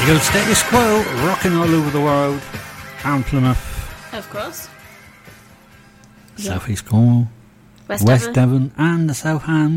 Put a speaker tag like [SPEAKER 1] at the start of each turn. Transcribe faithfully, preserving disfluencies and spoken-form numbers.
[SPEAKER 1] Go Status Quo, rocking all over the world. Down Plymouth.
[SPEAKER 2] Of course.
[SPEAKER 1] South East Cornwall.
[SPEAKER 2] West,
[SPEAKER 1] West
[SPEAKER 2] Devon.
[SPEAKER 1] Devon and the South Hand.